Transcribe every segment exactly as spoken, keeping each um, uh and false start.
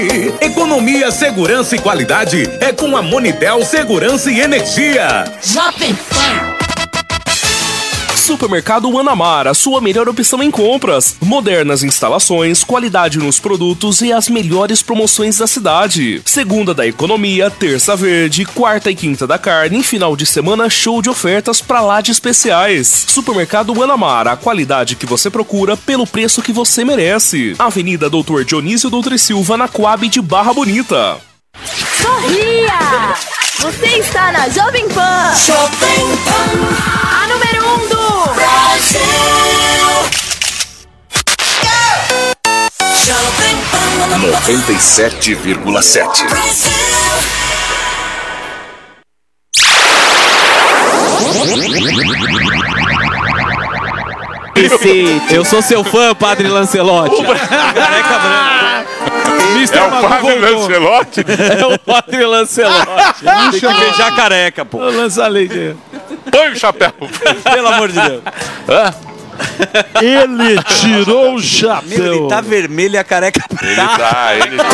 Economia, segurança e qualidade é com a Monitel Segurança e Energia. Jovem Pan. Supermercado Guanamara, a sua melhor opção em compras. Modernas instalações, qualidade nos produtos e as melhores promoções da cidade. Segunda da economia, terça verde, quarta e quinta da carne e final de semana show de ofertas pra lá de especiais. Supermercado Guanamara, a qualidade que você procura pelo preço que você merece. Avenida Doutor Dionísio Doutor Silva, na Coab de Barra Bonita. Sorria! Você está na Jovem Pan. Jovem Pan. A número um do Brasil. Jovem Pan. noventa e sete vírgula sete. Eu sou seu fã, Padre Lancelotti. Careca branca. É o Padre Lancelotti? É o Padre Lancelotti. Tem que beijar a careca, pô. Lança a lei. Põe o chapéu. Pelo amor de Deus. Hã? Ele tirou o chapéu. Meu, ele tá vermelho e a careca... Ele tá, ele tá.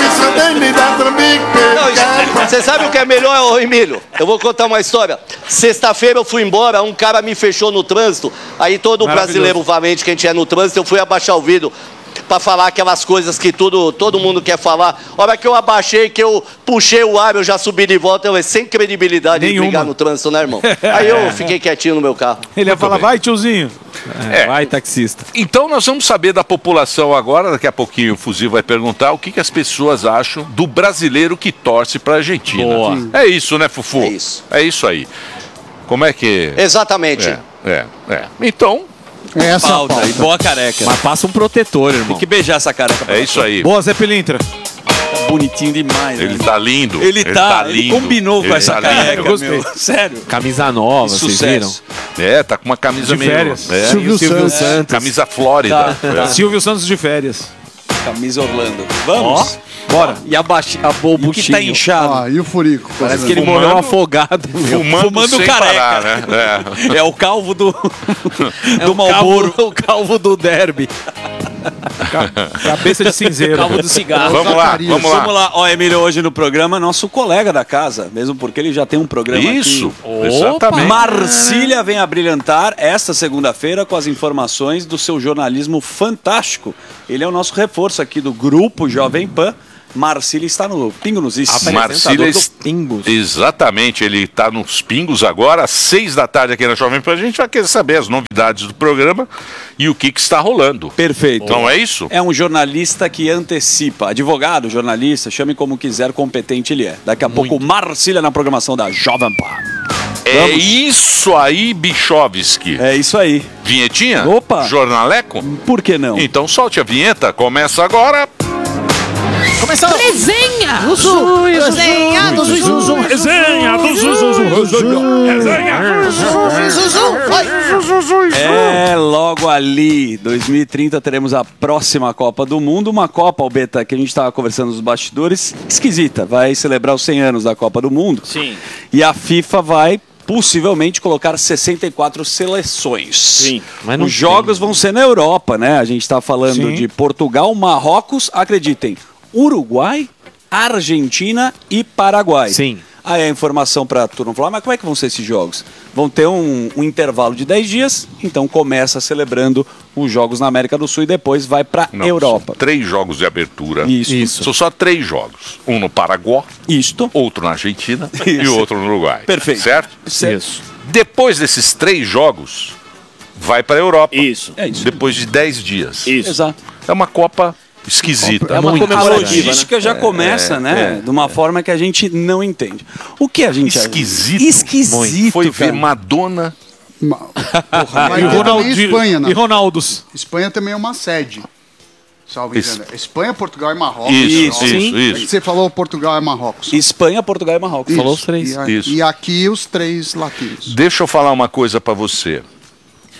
Você sabe o que é melhor, ô Emílio? Eu vou contar uma história. Sexta-feira eu fui embora, um cara me fechou no trânsito. Aí todo brasileiro valente que a gente é no trânsito, eu fui abaixar o vidro pra falar aquelas coisas que tudo, todo mundo quer falar. A hora que eu abaixei, que eu puxei o ar, eu já subi de volta, eu é sem credibilidade em brigar no trânsito, né, irmão? Aí eu fiquei quietinho no meu carro. Ele ia falar, bem. Vai, tiozinho. É. Vai, taxista. Então nós vamos saber da população agora, daqui a pouquinho o Fuzil vai perguntar o que, que as pessoas acham do brasileiro que torce pra Argentina. Boa. É isso, né, Fufu? É isso. É isso aí. Como é que... Exatamente. É, é, é. Então... É essa Pauta. pauta. E boa careca. Mas passa um protetor, irmão. Tem que beijar essa careca. É isso aí. Boa, Zé Pilintra. Tá bonitinho demais, Ele né? tá lindo. Ele, ele tá, tá ele lindo. combinou com Ele essa tá careca, lindo. Eu gostei. meu. Sério. Camisa nova, vocês viram? É, tá com uma camisa De meio... férias. É, Silvio Silvio Santos. Santos. camisa Flórida. Tá. É. Silvio Santos de férias. Camisa Orlando. Vamos? Bora. E a baixi... a o o que tá inchado. Ah, e o furico? Parece que ele Fumando- morreu afogado. meu. Fumando, Fumando sem careca. parar, né? É. É o calvo do... É do o Marlboro. O calvo do derby. Cabeça de cinzeiro. Calvo do cigarro. Vamos lá, Zacarias. vamos lá. Vamos lá. Ó, Emílio, hoje no programa, nosso colega da casa, mesmo porque ele já tem um programa Isso, aqui. exatamente. Marcília vem a brilhantar esta segunda-feira com as informações do seu jornalismo fantástico. Ele é o nosso reforço aqui do Grupo Jovem Pan. Marcília está no Pingo nos Is. Marcília do est- Pingos. Exatamente, ele está nos Pingos agora, às seis da tarde aqui na Jovem Pan. A gente vai querer saber as novidades do programa e o que, que está rolando. Perfeito. Não é isso? É um jornalista que antecipa. Advogado, jornalista, chame como quiser, competente ele é. Daqui a pouco, Marcília na programação da Jovem Pan. É Vamos. isso aí, Bichovski. É isso aí. Vinhetinha? Opa. Jornaleco? Por que não? Então solte a vinheta, começa agora. Começou. Resenha. Zuzu. Resenha do Zuzu. Resenha do Zuzu. É, logo ali, dois mil e trinta, teremos a próxima Copa do Mundo. Uma Copa, Albeta, que a gente estava conversando nos bastidores, esquisita. Vai celebrar os cem anos da Copa do Mundo. Sim. E a FIFA vai possivelmente colocar sessenta e quatro seleções. Sim, mas não Os jogos vão ser na Europa, né? A gente está falando Sim. de Portugal, Marrocos, acreditem, Uruguai, Argentina e Paraguai. Sim. Aí a informação para a turma falar, mas como é que vão ser esses jogos? Vão ter um, um intervalo de dez dias, então começa celebrando os jogos na América do Sul e depois vai para Não, Europa. São três jogos de abertura. Isso. Isso. São só três jogos. Um no Paraguai, Isto. outro na Argentina e Isso. outro no Uruguai. Perfeito. Certo? Isso. Depois desses três jogos, vai para a Europa. Isso. É isso. Depois de dez dias. Isso. Exato. É uma Copa esquisita. É uma A comemorativa, logística já começa, né? De uma forma que a gente não entende. O que a gente... Esquisito. Esquisito, Foi ver cara. Madonna. Ma- E, Vai ter também Espanha, né? e Ronaldos. Espanha também é uma sede. Salve Es- engano. Espanha, Portugal e Marrocos. Isso, Ó, isso, isso. Você falou Portugal e Marrocos. Espanha, Portugal e Marrocos. Isso. Falou os três. E, a- Isso. e aqui os três latinos. Deixa eu falar uma coisa pra você.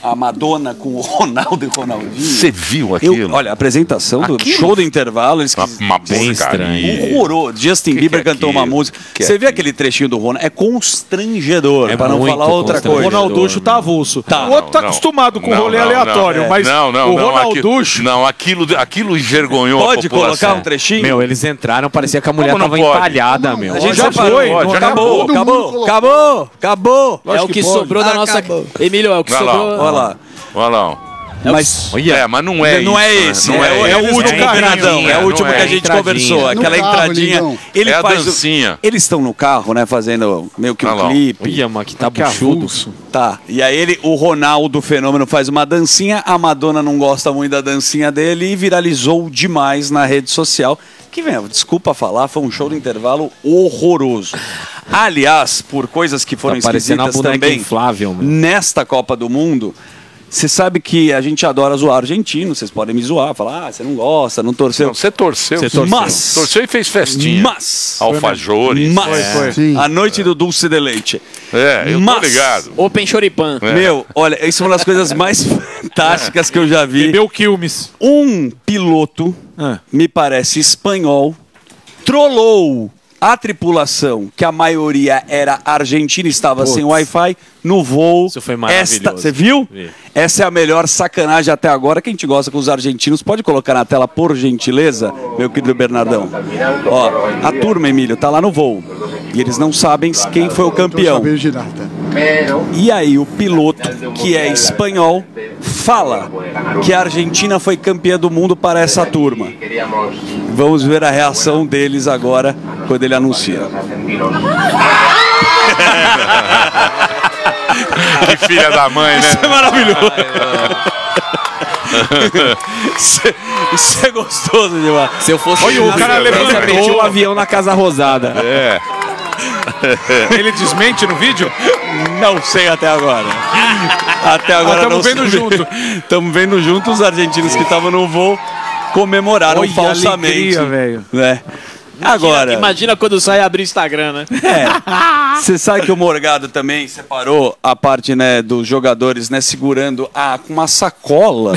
a Madonna com o Ronaldo e o Ronaldinho. Você viu aquilo? Eu, olha, a apresentação do Aquilo? show do intervalo, eles Uma, uma Bem estranho. horroroso. Justin Que Bieber que é cantou uma aquilo? música. Que é Você vê aquilo? aquele trechinho do Ronaldo? É constrangedor, É para não muito falar outra O coisa. constrangedor. Ronalducho tá avulso. Tá. O outro tá Não, acostumado com não, rolê não, aleatório, não, mas não, não, o não, Ronalducho... Aquilo, não, aquilo, aquilo envergonhou Pode a população. colocar um trechinho? Meu, eles entraram, parecia que a mulher Como não tava pode? empalhada, Não, meu. A gente Já separou. foi, pode, já acabou, todo mundo acabou, colocou. acabou, acabou. É o que pode. sobrou da nossa... Emílio, é o que Vai lá. sobrou... Olha lá. Olha lá. Mas É, mas não é não é isso, né? esse, Não é, é é o esse. último É a Bernardão, é entradinha, o último não que é a gente entradinha. conversou, No aquela carro, entradinha. Lindão. Ele É a faz o- dancinha. Eles estão no carro, né, fazendo meio que Olha um lá. clipe. Olha, mas que tá Que buchudo. avulso. Tá. E aí ele, o Ronaldo Fenômeno faz uma dancinha, a Madonna não gosta muito da dancinha dele e viralizou demais na rede social. Que vem, desculpa falar, foi um show do intervalo horroroso. Aliás, por coisas que foram Tá parecendo uma esquisitas boneca também, inflável, meu. nesta Copa do Mundo, você sabe que a gente adora zoar argentino, vocês podem me zoar, falar, ah, você não gosta, não torceu. Não, você torceu. Você torceu. Mas, Torceu e fez festinha. mas, Alfajores. mas, Foi. Sim. a noite do Dulce de Leite. É, eu tô Mas- ligado. Open Choripan. É. Meu, olha, isso é uma das coisas mais fantásticas que eu já vi. Bebeu Quilmes. Um piloto, Ah. me parece espanhol, trollou a tripulação, que a maioria era argentina, estava sem Wi-Fi, no voo. Isso foi maravilhoso. Esta- Você viu? Vi. Essa é a melhor sacanagem até agora. Quem te gosta com os argentinos, pode colocar na tela, por gentileza, meu querido Bernardão. Ó, a turma, Emílio, tá lá no voo. E eles não sabem quem foi o campeão. Saber de nada. E aí o piloto, que é espanhol, fala que a Argentina foi campeã do mundo para essa turma. Vamos ver a reação deles agora, quando ele anuncia. Que filha da mãe, né? Isso é maravilhoso. Isso é- Isso é gostoso demais. Se eu fosse Olha, o cara levantou. metia o avião na Casa Rosada. É. Ele desmente no vídeo? Não sei até agora. Até agora Ah, tamo não vendo sei. junto. Estamos vendo junto os argentinos que estavam no voo comemoraram Olha a falsamente. alegria, velho. Né? Agora, Imagina quando sai abrir o Instagram, né? é, você sabe que o Morgado também separou a parte, né, dos jogadores, né, segurando a, com uma sacola,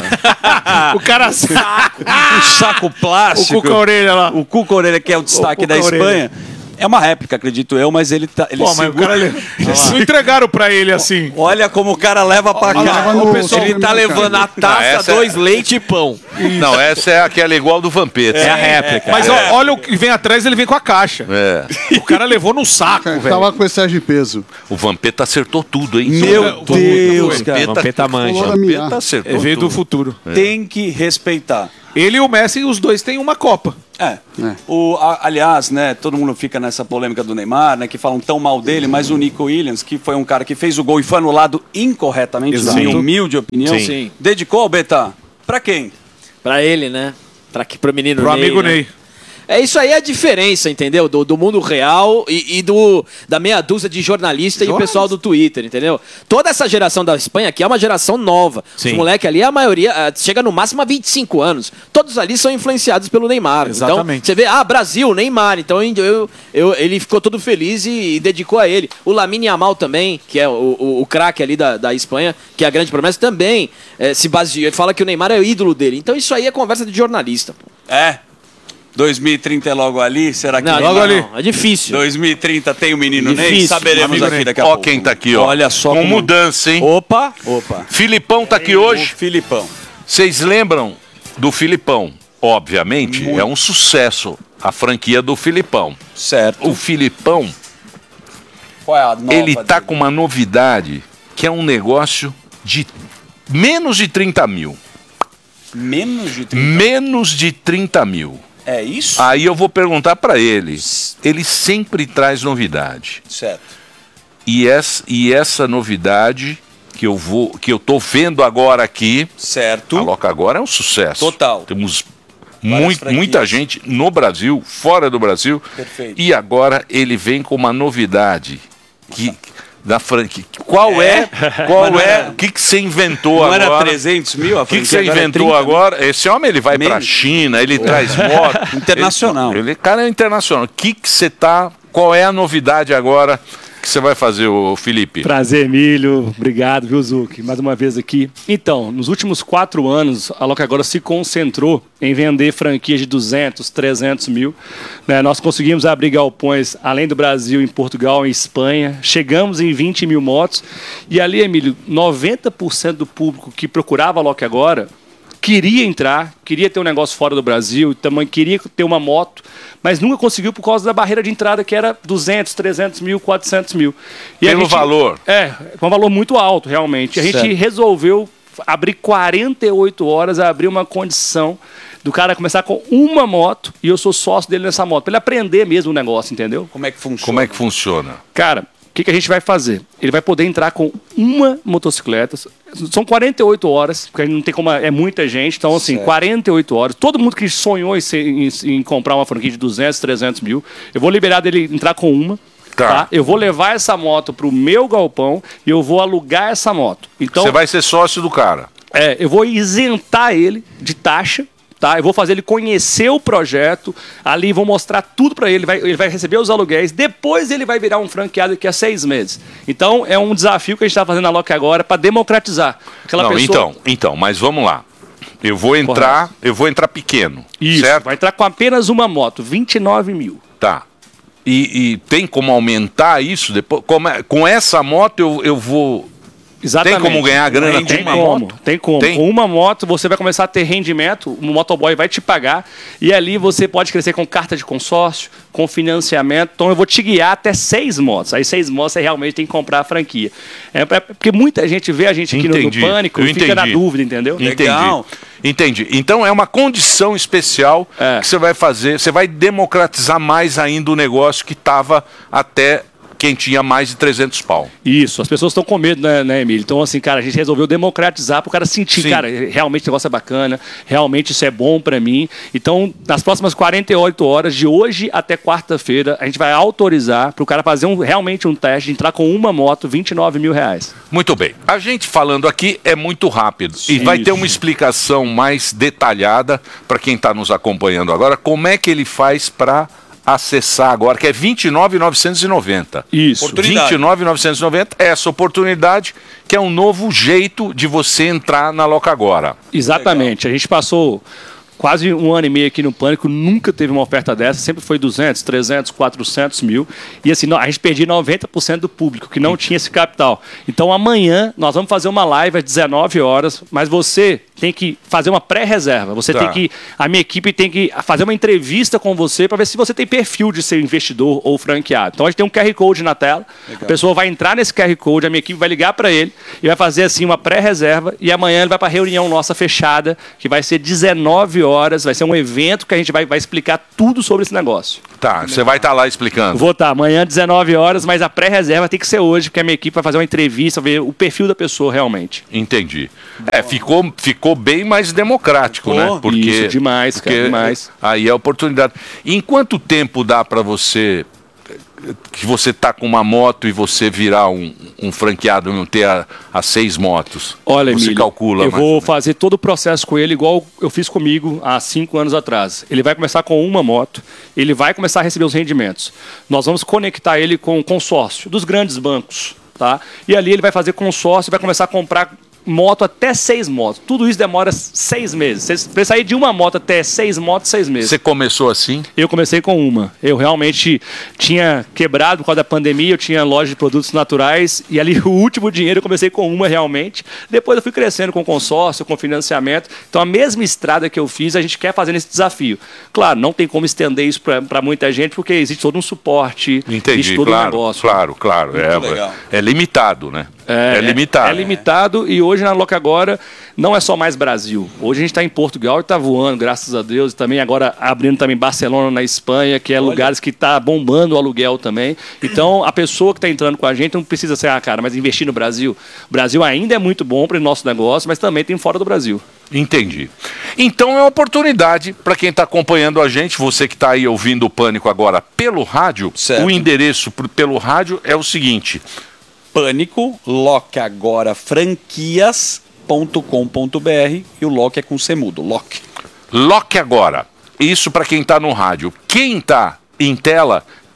O cara saco. um saco O plástico. Cuca Orelha lá. O Cuca Orelha, que é o destaque O da Cuca Orelha. Espanha. É uma réplica, acredito eu, mas ele tá. Ele Pô, mas o segura... cara... le- Eles não entregaram pra ele assim. Olha como o cara leva pra Olha, cá. leva no O pessoal- Ele tá levando a taça, essa é- dois leite e pão. Não, essa é aquela igual do Vampeta. É a réplica. Mas ó, olha o que vem atrás, ele vem com a caixa. É. O cara levou no saco, velho. Tava com excesso de peso. O Vampeta acertou tudo, hein? Meu Tudo, Deus, tudo. cara. Vampeta manja. Pulou da Vampeta minha. acertou É, veio do tudo. futuro. Tem que respeitar. Ele e o Messi, os dois têm uma Copa. É. É. O, a- aliás, né, todo mundo fica nessa polêmica do Neymar, né, que falam tão mal dele, mas o Nico Williams, que foi um cara que fez o gol e foi anulado incorretamente, na Exato. minha humilde opinião, Sim. Sim. dedicou, Betá, pra quem? Pra ele, né? Pra, que- pro menino Pro Ney, amigo né? Ney. É isso aí a diferença, entendeu? Do, do mundo real e, e do da meia dúzia de jornalista e o pessoal do Twitter, entendeu? Toda essa geração da Espanha aqui é uma geração nova. Sim. Os moleques ali, a maioria ah, chega no máximo a vinte e cinco anos. Todos ali são influenciados pelo Neymar. Exatamente. Então, você vê, ah, Brasil, Neymar. Então eu, eu, ele ficou todo feliz e, e dedicou a ele. O Lamine Yamal também, que é o, o, o craque ali da, da Espanha, que é a grande promessa, também eh, se baseou. Ele fala que o Neymar é o ídolo dele. Então isso aí é conversa de jornalista. Pô. É. dois mil e trinta é logo ali? Será que Não, Neymar- logo ali. É difícil. dois mil e trinta tem o menino Ney? Difícil. Saberemos Amigo aqui Ney. daqui a Ó pouco. quem tá aqui, ó. Olha só Com como- mudança, hein? Opa, opa. Filipão tá aqui O hoje. Filipão. Vocês lembram do Filipão? Obviamente, é um sucesso a franquia do Filipão. Certo. O Filipão, Qual é a nova ele tá dele? com uma novidade que é um negócio de menos de trinta mil. Menos de trinta. Menos de trinta mil. É isso? Aí eu vou perguntar pra ele. Ele sempre traz novidade. Certo. E essa, e essa novidade que eu vou, que eu tô vendo agora aqui, Certo. a Loca agora é um sucesso. Total. Temos Várias muito, franquias. muita gente no Brasil, fora do Brasil. Perfeito. E agora ele vem com uma novidade que da franquia. Qual é? Qual Mas não é? era- O que que você inventou Não agora? era trezentos mil a O que, que franquia, você agora é inventou trinta? agora? Esse homem ele vai pra Menos. China, ele traz moto. Internacional. Ele, ele cara é internacional. O que que você tá? Qual é a novidade agora que você vai fazer, ô Felipe? Prazer, Emílio. Obrigado, viu, Zuc? Mais uma vez aqui. Então, nos últimos quatro anos, a Loki agora se concentrou em vender franquias de duzentos, trezentos mil. Né? Nós conseguimos abrir galpões, além do Brasil, em Portugal, em Espanha. Chegamos em vinte mil motos. E ali, Emílio, noventa por cento do público que procurava a Loki agora queria entrar, queria ter um negócio fora do Brasil, também queria ter uma moto, mas nunca conseguiu por causa da barreira de entrada que era duzentos, trezentos mil, quatrocentos mil. E Pelo a gente, valor? É, um valor muito alto, realmente. A gente Certo. resolveu abrir quarenta e oito horas, abrir uma condição do cara começar com uma moto e eu sou sócio dele nessa moto, para ele aprender mesmo o negócio, entendeu? Como é que funciona? Como é que funciona? Cara, o que, que a gente vai fazer? Ele vai poder entrar com uma motocicleta. São quarenta e oito horas, porque não tem como. É muita gente. Então, assim, Certo. quarenta e oito horas. Todo mundo que sonhou em, ser- em- em comprar uma franquia de duzentos, trezentos mil, eu vou liberar dele entrar com uma. Tá. Tá. Eu vou levar essa moto pro meu galpão e eu vou alugar essa moto. Então, Você vai ser sócio do cara. é, eu vou isentar ele de taxa, tá? Eu vou fazer ele conhecer o projeto, ali vou mostrar tudo para ele, ele vai, ele vai receber os aluguéis, depois ele vai virar um franqueado daqui a seis meses. Então, é um desafio que a gente está fazendo na Loki agora para democratizar. Aquela Não, pessoa... então, então, mas vamos lá. Eu vou entrar, eu vou entrar pequeno, Isso, certo? vai entrar com apenas uma moto, vinte e nove mil. Tá. E, e tem como aumentar isso depois? Como é- com essa moto eu, eu vou... Exatamente. Tem como ganhar grana com Tem uma como, moto? tem como. Tem? Com uma moto você vai começar a ter rendimento, o motoboy vai te pagar e ali você pode crescer com carta de consórcio, com financiamento. Então eu vou te guiar até seis motos. Aí seis motos você realmente tem que comprar a franquia. É pra- porque muita gente vê a gente aqui no, no Entendi. Pânico Eu e fica na entendi. dúvida, entendeu? Entendi. Legal. Entendi. Então é uma condição especial É. que você vai fazer, você vai democratizar mais ainda o negócio que estava até quem tinha mais de trezentos pau. Isso, as pessoas estão com medo, né, né, Emílio? Então, assim, cara, a gente resolveu democratizar para o cara sentir, Sim. cara, realmente o negócio é bacana, realmente isso é bom para mim. Então, nas próximas quarenta e oito horas, de hoje até quarta-feira, a gente vai autorizar para o cara fazer um, realmente um teste, de entrar com uma moto, vinte e nove mil reais. Muito bem. A gente falando aqui é muito rápido e Isso. vai ter uma explicação mais detalhada para quem está nos acompanhando agora, como é que ele faz para acessar agora, que é vinte e nove mil novecentos e noventa. Isso. Oportunidade. vinte e nove mil novecentos e noventa, essa oportunidade que é um novo jeito de você entrar na Loca Agora. Exatamente. A gente passou quase um ano e meio aqui no Pânico, nunca teve uma oferta dessa, sempre foi duzentos, trezentos, quatrocentos mil. E assim, a gente perdia noventa por cento do público que não tinha esse capital. Então amanhã nós vamos fazer uma live às dezenove horas, mas você tem que fazer uma pré-reserva. Você Tá. tem que, a minha equipe tem que fazer uma entrevista com você para ver se você tem perfil de ser investidor ou franqueado. Então a gente tem um Q R Code na tela, a pessoa vai entrar nesse Q R Code, a minha equipe vai ligar para ele e vai fazer assim uma pré-reserva e amanhã ele vai para a reunião nossa fechada, que vai ser dezenove horas, vai ser um evento que a gente vai, vai explicar tudo sobre esse negócio. Tá, você vai estar lá explicando. Vou estar amanhã dezenove horas, mas a pré-reserva tem que ser hoje, porque a minha equipe vai fazer uma entrevista, ver o perfil da pessoa realmente. Entendi. É, ficou, ficou bem mais democrático, Ficou. né? Porque, Isso, demais, cara, porque demais. Aí é a oportunidade. Em quanto tempo dá para você, que você tá com uma moto e você virar um, um franqueado, não ter a, as seis motos? Olha, você Emílio, calcula. eu mais ou vou menos. fazer todo o processo com ele igual eu fiz comigo há cinco anos atrás. Ele vai começar com uma moto, ele vai começar a receber os rendimentos. Nós vamos conectar ele com o consórcio dos grandes bancos, tá? E ali ele vai fazer consórcio e vai começar a comprar moto até seis motos. Tudo isso demora seis meses. Para sair de uma moto até seis motos, seis meses. Você começou assim? Eu comecei com uma. Eu realmente tinha quebrado por causa da pandemia, eu tinha loja de produtos naturais e ali o último dinheiro eu comecei com uma realmente. Depois eu fui crescendo com consórcio, com financiamento. Então a mesma estrada que eu fiz, a gente quer fazer nesse desafio. Claro, não tem como estender isso para muita gente porque existe todo um suporte, Entendi, existe todo claro, um negócio. claro, claro. É, legal. é limitado, né? É, limitado. É, limitado e hoje na Loca Agora não é só mais Brasil. Hoje a gente está em Portugal e está voando, graças a Deus. E também agora abrindo também Barcelona na Espanha, que é lugares que está bombando o aluguel também. Então a pessoa que está entrando com a gente não precisa ser, ah, cara, mas investir no Brasil. O Brasil ainda é muito bom para o nosso negócio, mas também tem fora do Brasil. Entendi. Então é uma oportunidade para quem está acompanhando a gente, você que está aí ouvindo o Pânico agora pelo rádio. Certo. O endereço pro- pelo rádio é o seguinte: Pânico, Lock Agora franquias ponto com ponto b r e o Lock é com C mudo, Lock. Lock Agora. Isso para quem está no rádio. Quem está em tela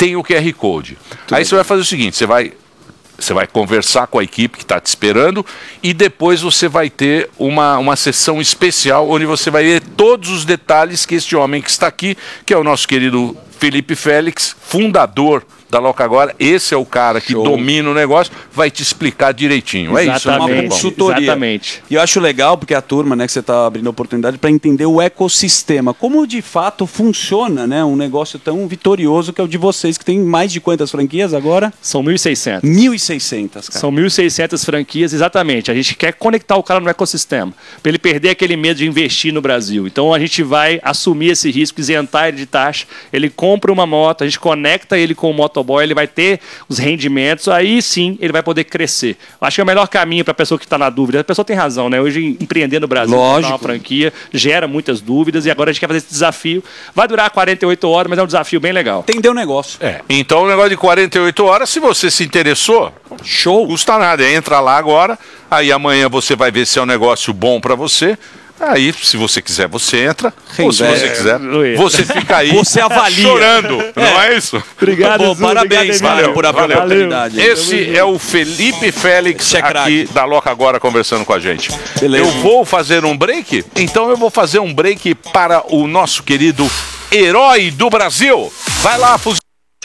tem o Q R Code. Aí você vai fazer o seguinte, você vai... Você vai conversar com a equipe que está te esperando e depois você vai ter uma, uma sessão especial onde você vai ver todos os detalhes que este homem que está aqui, que é o nosso querido Felipe Félix, fundador da Loca Agora, esse é o cara que Show. domina o negócio, vai te explicar direitinho. É isso, é uma consultoria. Exatamente. E eu acho legal porque a turma, né, que você está abrindo a oportunidade para entender o ecossistema, como de fato funciona, né, um negócio tão vitorioso que é o de vocês, que tem mais de quantas franquias agora? São mil e seiscentas. mil e seiscentas, cara. São mil e seiscentas franquias, exatamente. A gente quer conectar o cara no ecossistema, para ele perder aquele medo de investir no Brasil. Então a gente vai assumir esse risco, isentar ele de taxa, ele compra uma moto, a gente conecta ele com o motoboy, ele vai ter os rendimentos, aí sim ele vai poder crescer. Acho que é o melhor caminho para a pessoa que está na dúvida. A pessoa tem razão, né? Hoje empreender no Brasil, Lógico. uma franquia, gera muitas dúvidas e agora a gente quer fazer esse desafio. Vai durar quarenta e oito horas, mas é um desafio bem legal. Entendeu o negócio. É. Então o negócio de quarenta e oito horas, se você se interessou, show. Custa nada, entra lá agora, aí amanhã você vai ver se é um negócio bom para você. Aí, se você quiser, você entra. Ou se você quiser, você fica aí você avalia. chorando. É. Não é isso? Obrigado, Bom, parabéns, valeu, por valeu. oportunidade. Esse é o Felipe Félix Che aqui da Loca Agora conversando com a gente. Beleza. Eu vou fazer um break? Então eu vou fazer um break para o nosso querido herói do Brasil. Vai lá, fuzil.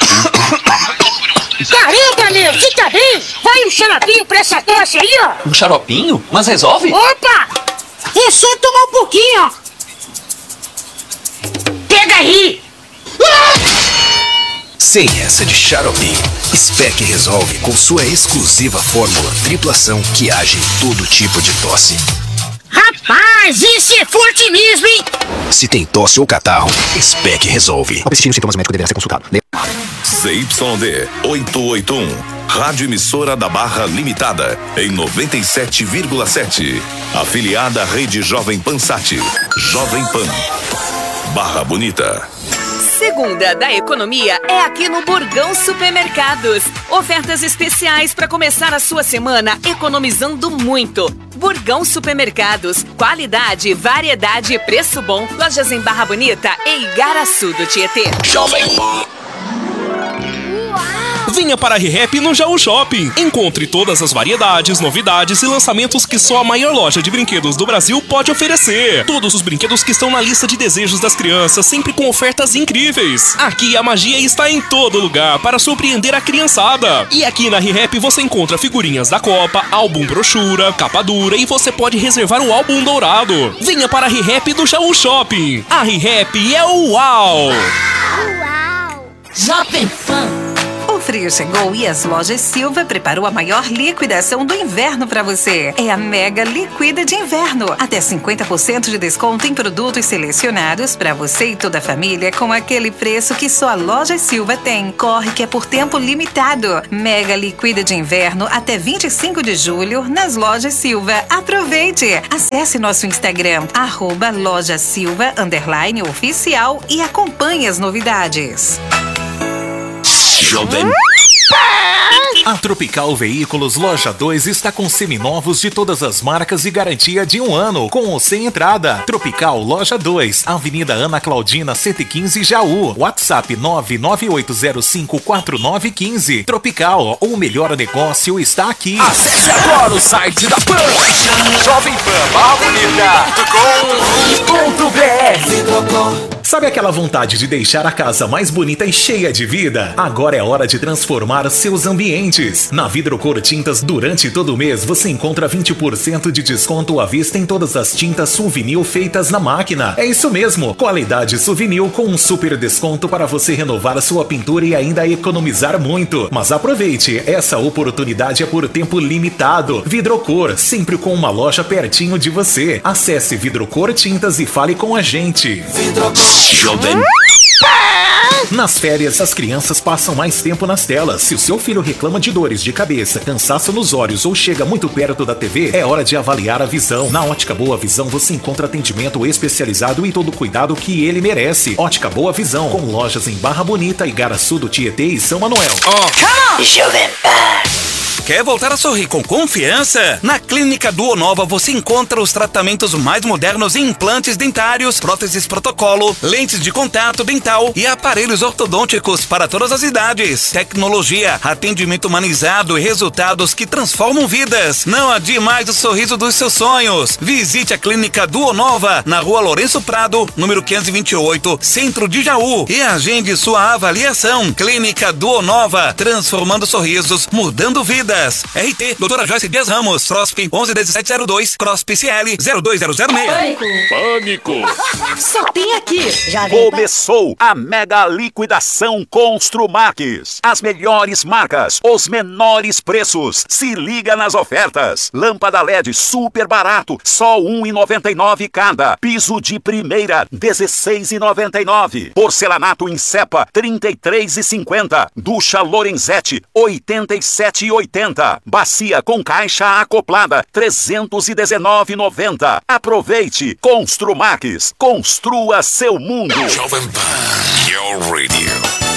Caramba, meu, você tá bem? Vai um xaropinho pra essa tosse aí, ó. Um xaropinho? Mas resolve? Opa! É só tomar um pouquinho, ó. Pega aí! Sem essa de xaropinho, Spec resolve com sua exclusiva fórmula triplação que age em todo tipo de tosse. Rapaz, isso é forte mesmo, hein? Se tem tosse ou catarro, Spec resolve. Ao persistir os sintomas, o médico deverá ser consultado. Z Y D oitocentos e oitenta e um, Rádio Emissora da Barra Limitada, em noventa e sete vírgula sete. Afiliada à Rede Jovem Pan Sat. Jovem Pan. Barra Bonita. Segunda da economia é aqui no Burgão Supermercados. Ofertas especiais para começar a sua semana economizando muito. Burgão Supermercados. Qualidade, variedade e preço bom. Lojas em Barra Bonita e Igaraçu do Tietê. Jovem Venha para a ReHap no Jaú Shopping. Encontre todas as variedades, novidades e lançamentos que só a maior loja de brinquedos do Brasil pode oferecer. Todos os brinquedos que estão na lista de desejos das crianças, sempre com ofertas incríveis. Aqui a magia está em todo lugar para surpreender a criançada. E aqui na ReHap você encontra figurinhas da Copa, álbum brochura, capa dura e você pode reservar o álbum dourado. Venha para a ReHap do Jaú Shopping. A ReHap é o uau! Uau! Jovem Pan. O frio chegou e as lojas Silva preparou a maior liquidação do inverno para você. É a Mega Liquida de Inverno. Até cinquenta por cento de desconto em produtos selecionados para você e toda a família com aquele preço que só a loja Silva tem. Corre que é por tempo limitado. Mega Liquida de Inverno até vinte e cinco de julho nas lojas Silva. Aproveite! Acesse nosso Instagram, arroba loja Silva, underline oficial e acompanhe as novidades. Jovem. A Tropical Veículos Loja dois está com seminovos de todas as marcas e garantia de um ano, com ou sem entrada. Tropical Loja dois, Avenida Ana Claudina cento e quinze, Jaú. WhatsApp nove nove oito zero cinco quatro nove um cinco. Tropical, o melhor negócio está aqui. Acesse agora o site da Pan. Jovem Pan Barra Bonita ponto com. Sabe aquela vontade de deixar a casa mais bonita e cheia de vida? Agora é hora de transformar seus ambientes. Na Vidrocor Tintas, durante todo o mês, você encontra vinte por cento de desconto à vista em todas as tintas Suvinil feitas na máquina. É isso mesmo, qualidade Suvinil com um super desconto para você renovar a sua pintura e ainda economizar muito. Mas aproveite, essa oportunidade é por tempo limitado. Vidrocor, sempre com uma loja pertinho de você. Acesse Vidrocor Tintas e fale com a gente. Vidrocor. Jovem. Nas férias, as crianças passam mais tempo nas telas. Se o seu filho reclama de dores de cabeça, cansaço nos olhos ou chega muito perto da T V, é hora de avaliar a visão. Na Ótica Boa Visão, você encontra atendimento especializado e todo o cuidado que ele merece. Ótica Boa Visão, com lojas em Barra Bonita, Igaraçu do Tietê e São Manuel. Oh. Jovem Pan. Quer voltar a sorrir com confiança? Na Clínica Duonova você encontra os tratamentos mais modernos em implantes dentários, próteses protocolo, lentes de contato dental e aparelhos ortodônticos para todas as idades. Tecnologia, atendimento humanizado e resultados que transformam vidas. Não adie mais o sorriso dos seus sonhos. Visite a Clínica Duonova na Rua Lourenço Prado, número quinhentos e vinte e oito, Centro de Jaú, e agende sua avaliação. Clínica Duonova, transformando sorrisos, mudando vidas. R T, doutora Joyce Dias Ramos, C R O S P onze dezessete zero dois, C R O S P C L zero dois zero zero seis. Pânico! Só tem aqui. Já Começou a mega liquidação Construmax. As melhores marcas, os menores preços. Se liga nas ofertas. Lâmpada L E D super barato, só um real e noventa e nove centavos cada. Piso de primeira, dezesseis reais e noventa e nove centavos. Porcelanato em cepa, trinta e três reais e cinquenta centavos. Ducha Lorenzetti, oitenta e sete reais e oitenta centavos. Bacia com caixa acoplada, trezentos e dezenove reais e noventa centavos. Aproveite. Construmax. Construa seu mundo. Jovem Pan, your radio.